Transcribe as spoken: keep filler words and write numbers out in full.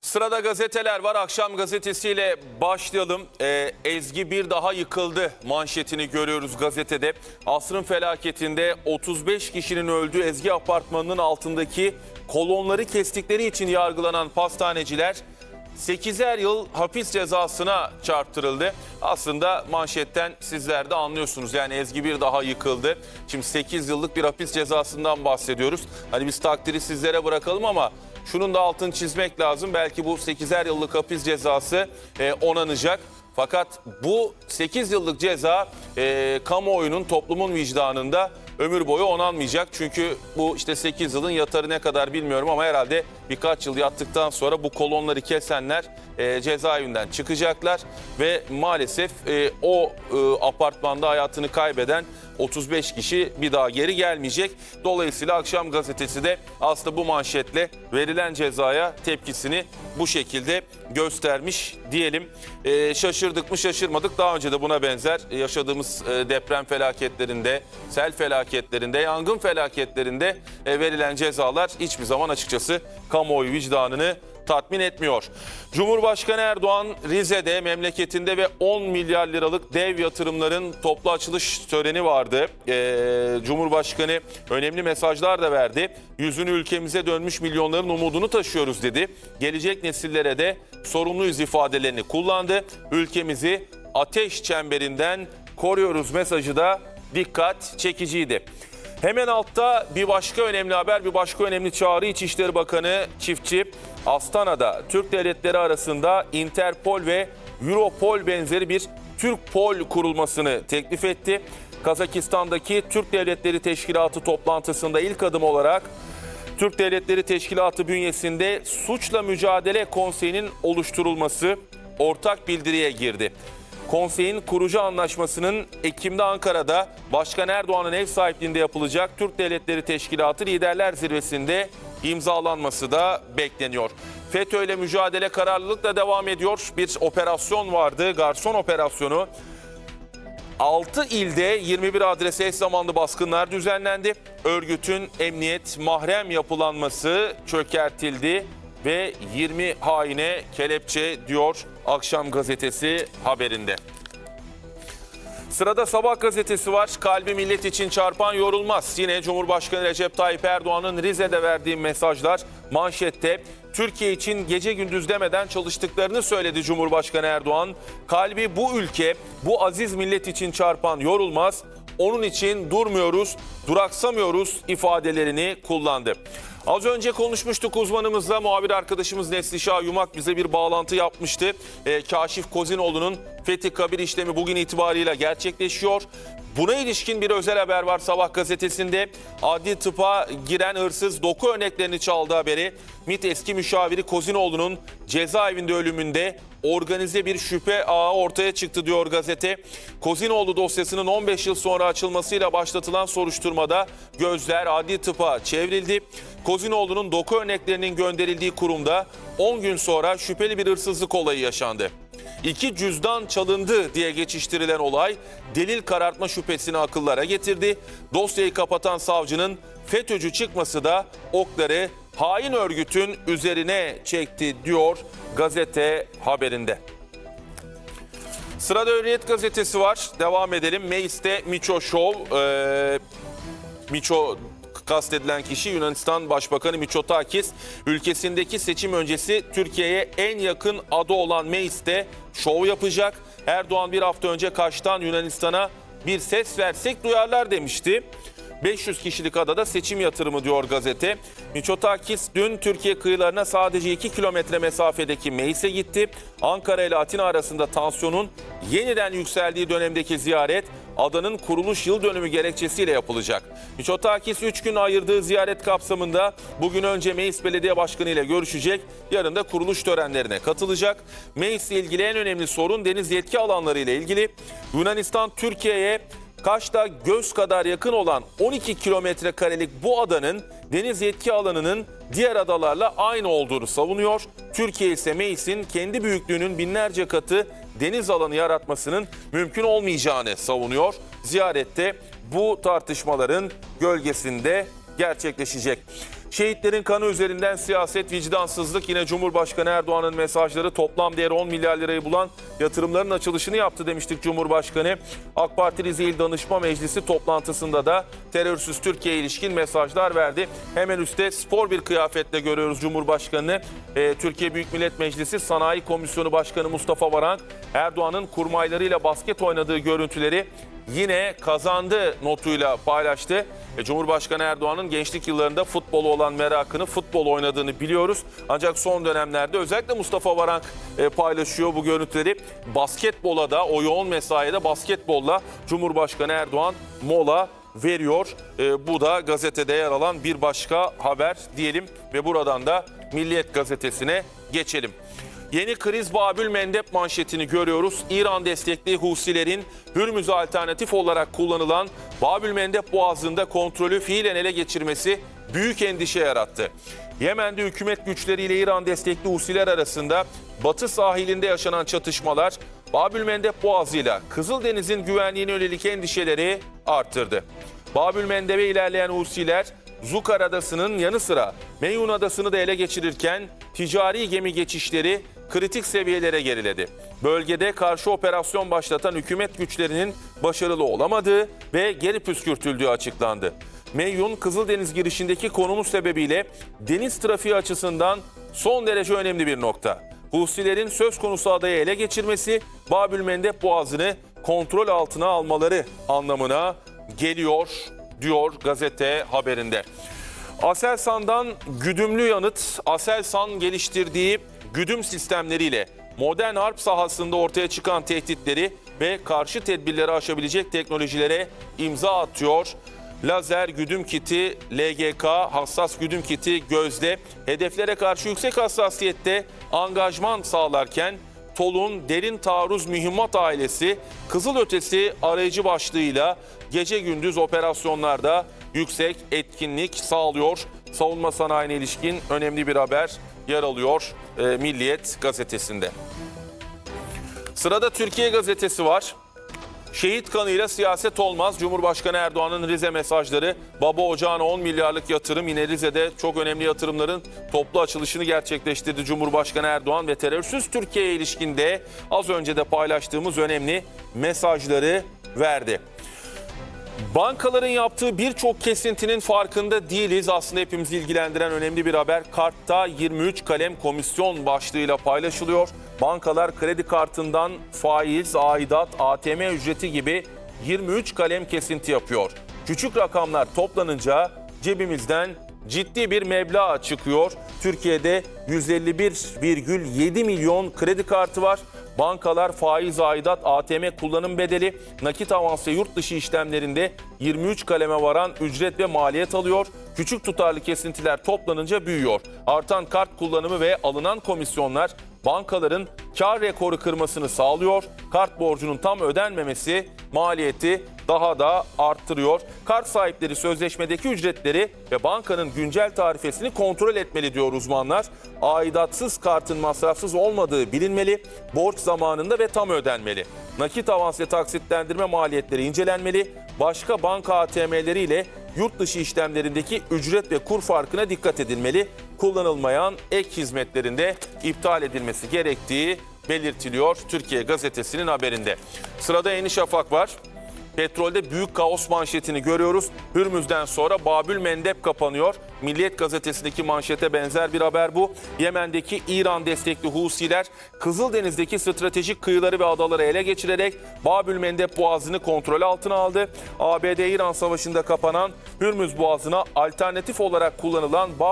Sırada gazeteler var. Akşam gazetesiyle başlayalım. Ee, Ezgi bir daha yıkıldı manşetini görüyoruz gazetede. Asrın felaketinde otuz beş kişinin öldüğü Ezgi apartmanının altındaki kolonları kestikleri için yargılanan pastaneciler sekizer yıl hapis cezasına çarptırıldı. Aslında manşetten sizler de anlıyorsunuz. Yani Ezgi bir daha yıkıldı. Şimdi sekiz yıllık bir hapis cezasından bahsediyoruz. Hani biz takdiri sizlere bırakalım ama şunun da altını çizmek lazım. Belki bu sekizer yıllık hapis cezası e, onanacak. Fakat bu sekiz yıllık ceza e, kamuoyunun, toplumun vicdanında ömür boyu onanmayacak. Çünkü bu işte sekiz yılın yatarı ne kadar bilmiyorum ama herhalde birkaç yıl yattıktan sonra bu kolonları kesenler e, cezaevinden çıkacaklar. Ve maalesef e, o e, apartmanda hayatını kaybeden otuz beş kişi bir daha geri gelmeyecek. Dolayısıyla Akşam gazetesi de aslında bu manşetle verilen cezaya tepkisini bu şekilde göstermiş diyelim. E, şaşırdık mı şaşırmadık. Daha önce de buna benzer yaşadığımız e, deprem felaketlerinde, sel felaketlerinde, yangın felaketlerinde e, verilen cezalar hiçbir zaman açıkçası kamuoyu vicdanını tatmin etmiyor. Cumhurbaşkanı Erdoğan Rize'de, memleketinde ve on milyar liralık dev yatırımların toplu açılış töreni vardı. Ee, Cumhurbaşkanı önemli mesajlar da verdi. Yüzünü ülkemize dönmüş milyonların umudunu taşıyoruz dedi. Gelecek nesillere de sorumluyuz ifadelerini kullandı. Ülkemizi ateş çemberinden koruyoruz mesajı da dikkat çekiciydi. Hemen altta bir başka önemli haber, bir başka önemli çağrı. İçişleri Bakanı Çiftçi, Astana'da Türk devletleri arasında Interpol ve Europol benzeri bir Türkpol kurulmasını teklif etti. Kazakistan'daki Türk Devletleri Teşkilatı toplantısında ilk adım olarak Türk Devletleri Teşkilatı bünyesinde Suçla Mücadele Konseyi'nin oluşturulması ortak bildiriye girdi. Konseyin kurucu anlaşmasının Ekim'de Ankara'da Başkan Erdoğan'ın ev sahipliğinde yapılacak Türk Devletleri Teşkilatı Liderler Zirvesi'nde imzalanması da bekleniyor. FETÖ'yle mücadele kararlılıkla devam ediyor. Bir operasyon vardı, garson operasyonu. altı ilde yirmi bir adrese eş zamanlı baskınlar düzenlendi. Örgütün emniyet mahrem yapılanması çökertildi ve yirmi haine kelepçe diyor Akşam gazetesi haberinde. Sırada Sabah gazetesi var. Kalbi millet için çarpan yorulmaz. Yine Cumhurbaşkanı Recep Tayyip Erdoğan'ın Rize'de verdiği mesajlar manşette. Türkiye için gece gündüz demeden çalıştıklarını söyledi Cumhurbaşkanı Erdoğan. Kalbi bu ülke, bu aziz millet için çarpan yorulmaz. Onun için durmuyoruz, duraksamıyoruz ifadelerini kullandı. Az önce konuşmuştuk uzmanımızla, muhabir arkadaşımız Neslişah Yumak bize bir bağlantı yapmıştı. E, Kaşif Kozinoğlu'nun Fethi Kabir işlemi bugün itibariyle gerçekleşiyor. Buna ilişkin bir özel haber var Sabah gazetesinde. Adli tıpa giren hırsız doku örneklerini çaldı haberi. MİT eski müşaviri Kozinoğlu'nun cezaevinde ölümünde organize bir şüphe ağı ortaya çıktı diyor gazete. Kozinoğlu dosyasının on beş yıl sonra açılmasıyla başlatılan soruşturmada gözler adli tıpa çevrildi. Kozinoğlu'nun doku örneklerinin gönderildiği kurumda on gün sonra şüpheli bir hırsızlık olayı yaşandı. İki cüzdan çalındı diye geçiştirilen olay delil karartma şüphesini akıllara getirdi. Dosyayı kapatan savcının FETÖ'cü çıkması da okları hain örgütün üzerine çekti diyor gazete haberinde. Sırada Hürriyet gazetesi var. Devam edelim. Meis'te Miço Show. Ee, Miço kastedilen kişi Yunanistan Başbakanı Mitsotakis. Ülkesindeki seçim öncesi Türkiye'ye en yakın adı olan Meis'te şov yapacak. Erdoğan bir hafta önce Kaş'tan Yunanistan'a bir ses versek duyarlar demişti. beş yüz kişilik adada seçim yatırımı diyor gazete. Mitsotakis dün Türkiye kıyılarına sadece iki kilometre mesafedeki Meis'e gitti. Ankara ile Atina arasında tansiyonun yeniden yükseldiği dönemdeki ziyaret adanın kuruluş yıl dönümü gerekçesiyle yapılacak. Mitsotakis üç gün ayırdığı ziyaret kapsamında bugün önce Meis Belediye Başkanı ile görüşecek, yarın da kuruluş törenlerine katılacak. Meis ile ilgili en önemli sorun deniz yetki alanları ile ilgili. Yunanistan Türkiye'ye Kaş'ta göz kadar yakın olan on iki kilometre karelik bu adanın deniz yetki alanının diğer adalarla aynı olduğunu savunuyor. Türkiye ise Meis'in kendi büyüklüğünün binlerce katı deniz alanı yaratmasının mümkün olmayacağını savunuyor. Ziyarette bu tartışmaların gölgesinde gerçekleşecek. Şehitlerin kanı üzerinden siyaset, vicdansızlık, yine Cumhurbaşkanı Erdoğan'ın mesajları. Toplam değeri on milyar lirayı bulan yatırımların açılışını yaptı demiştik Cumhurbaşkanı. AK Parti Rize İl Danışma Meclisi toplantısında da terörsüz Türkiye'ye ilişkin mesajlar verdi. Hemen üstte spor bir kıyafetle görüyoruz Cumhurbaşkanı'nı. Ee, Türkiye Büyük Millet Meclisi Sanayi Komisyonu Başkanı Mustafa Varank, Erdoğan'ın kurmaylarıyla basket oynadığı görüntüleri yine kazandı notuyla paylaştı. E, Cumhurbaşkanı Erdoğan'ın gençlik yıllarında futbolu olan merakını, futbol oynadığını biliyoruz. Ancak son dönemlerde özellikle Mustafa Varank e, paylaşıyor bu görüntüleri. Basketbola da, o yoğun mesaide basketbolla Cumhurbaşkanı Erdoğan mola veriyor. E, bu da gazetede yer alan bir başka haber diyelim ve buradan da Milliyet gazetesine geçelim. Yeni kriz Babül Mendeb manşetini görüyoruz. İran destekli Husilerin Hürmüz'e alternatif olarak kullanılan Babül Mendeb Boğazı'nda kontrolü fiilen ele geçirmesi büyük endişe yarattı. Yemen'de hükümet güçleriyle İran destekli Husiler arasında batı sahilinde yaşanan çatışmalar Babül Mendeb Boğazı'yla Kızıldeniz'in güvenliğine yönelik endişeleri arttırdı. Babül Mendeb'e ilerleyen Husiler Zukar Adası'nın yanı sıra Meyun Adası'nı da ele geçirirken ticari gemi geçişleri kritik seviyelere geriledi. Bölgede karşı operasyon başlatan hükümet güçlerinin başarılı olamadığı ve geri püskürtüldüğü açıklandı. Meyun, Kızıldeniz girişindeki konumu sebebiyle deniz trafiği açısından son derece önemli bir nokta. Husilerin söz konusu adayı ele geçirmesi, Babül Mendeb Boğazı'nı kontrol altına almaları anlamına geliyor, diyor gazete haberinde. Aselsan'dan güdümlü yanıt, Aselsan geliştirdiği güdüm sistemleriyle modern harp sahasında ortaya çıkan tehditleri ve karşı tedbirleri aşabilecek teknolojilere imza atıyor. Lazer güdüm kiti, L G K hassas güdüm kiti gözde hedeflere karşı yüksek hassasiyette angajman sağlarken TOL'un derin taarruz mühimmat ailesi Kızılötesi arayıcı başlığıyla gece gündüz operasyonlarda yüksek etkinlik sağlıyor. Savunma sanayine ilişkin önemli bir haber yer alıyor e, Milliyet gazetesinde. Sırada Türkiye gazetesi var. Şehit kanıyla siyaset olmaz. Cumhurbaşkanı Erdoğan'ın Rize mesajları. Baba ocağına on milyarlık yatırım. Yine Rize'de çok önemli yatırımların toplu açılışını gerçekleştirdi Cumhurbaşkanı Erdoğan ve terörsüz Türkiye'ye ilişkinde az önce de paylaştığımız önemli mesajları verdi. Bankaların yaptığı birçok kesintinin farkında değiliz. Aslında hepimizi ilgilendiren önemli bir haber. Kartta yirmi üç kalem komisyon başlığıyla paylaşılıyor. Bankalar kredi kartından faiz, aidat, A T M ücreti gibi yirmi üç kalem kesinti yapıyor. Küçük rakamlar toplanınca cebimizden ciddi bir meblağ çıkıyor. Türkiye'de yüz elli bir virgül yedi milyon kredi kartı var. Bankalar faiz, aidat, A T M kullanım bedeli, nakit avans ve yurt dışı işlemlerinde yirmi üç kaleme varan ücret ve maliyet alıyor. Küçük tutarlı kesintiler toplanınca büyüyor. Artan kart kullanımı ve alınan komisyonlar bankaların kar rekoru kırmasını sağlıyor. Kart borcunun tam ödenmemesi maliyeti daha da arttırıyor. Kart sahipleri sözleşmedeki ücretleri ve bankanın güncel tarifesini kontrol etmeli diyor uzmanlar. Aidatsız kartın masrafsız olmadığı bilinmeli, borç zamanında ve tam ödenmeli. Nakit avans ve taksitlendirme maliyetleri incelenmeli. Başka banka A T M'leri ile yurt dışı işlemlerindeki ücret ve kur farkına dikkat edilmeli. Kullanılmayan ek hizmetlerinde iptal edilmesi gerektiği belirtiliyor Türkiye gazetesinin haberinde. Sırada Yeni Şafak var. Petrolde büyük kaos manşetini görüyoruz. Hürmüz'den sonra Babül Mendeb kapanıyor. Milliyet gazetesindeki manşete benzer bir haber bu. Yemen'deki İran destekli Husiler Kızıldeniz'deki stratejik kıyıları ve adaları ele geçirerek Babül Mendeb Boğazı'nı kontrol altına aldı. A B D-İran savaşında kapanan Hürmüz Boğazı'na alternatif olarak kullanılan